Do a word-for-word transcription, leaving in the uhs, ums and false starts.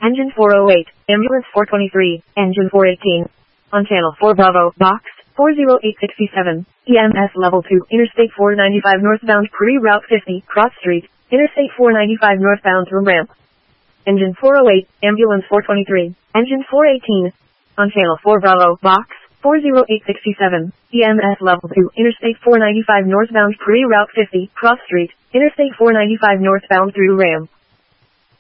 Engine four oh eight, Ambulance four twenty-three, Engine four eighteen. On Channel four Bravo, Box four oh eight sixty-seven, E M S Level two, Interstate four ninety-five northbound Pre-Route fifty, Cross Street, Interstate four ninety-five northbound through ramp. Engine four oh eight, Ambulance four twenty-three, Engine four eighteen. On Channel four Bravo, Box four oh eight sixty-seven, E M S Level two, Interstate four ninety-five northbound Pre-Route fifty, Cross Street, Interstate four ninety-five northbound through ramp.